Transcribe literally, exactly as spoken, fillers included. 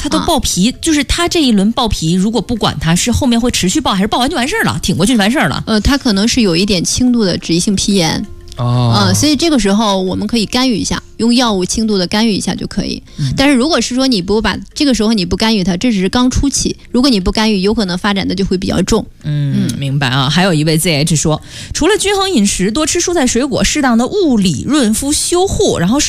他都爆皮、啊，就是他这一轮爆皮，如果不管他，是后面会持续爆，还是爆完就完事儿了，挺过去就完事儿了？ 呃，他可能是有一点轻度的脂溢性皮炎。 哦， 呃，所以这个时候我们可以干预一下，用药物轻度的干预一下就可以。 嗯、 但是如果是说你不把这个时候你不干预它，这只是刚初期，如果你不干预，有可能发展的就会比较重。 嗯，明白啊。还有一位 Z H 说，除了均衡饮食、多吃蔬菜水果、适当的物理润肤修护，然后是